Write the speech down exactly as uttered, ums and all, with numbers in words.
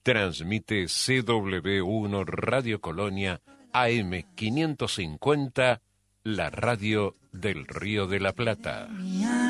Transmite C W uno Radio Colonia A M quinientos cincuenta, la radio del Río de la Plata.